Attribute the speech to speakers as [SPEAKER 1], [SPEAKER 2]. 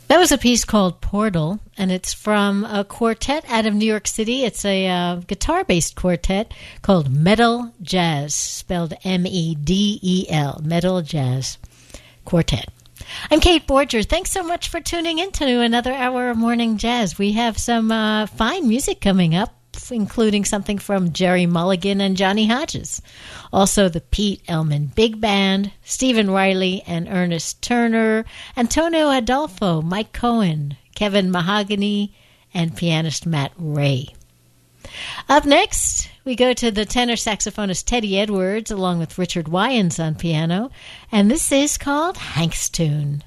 [SPEAKER 1] That was a piece called Portal, and it's from a quartet out of New York City. It's a guitar-based quartet called Metal Jazz, spelled M-E-D-E-L, Metal Jazz Quartet. I'm Kate Borger. Thanks so much for tuning in to another hour of Morning Jazz. We have some fine music coming up, including something from Jerry Mulligan and Johnny Hodges. Also the Pete Elman Big Band, Stephen Riley and Ernest Turner, Antonio Adolfo, Mike Cohen, Kevin Mahogany, and pianist Matt Ray. Up next, we go to the tenor saxophonist Teddy Edwards along with Richard Wyans on piano, and this is called Hank's Tune.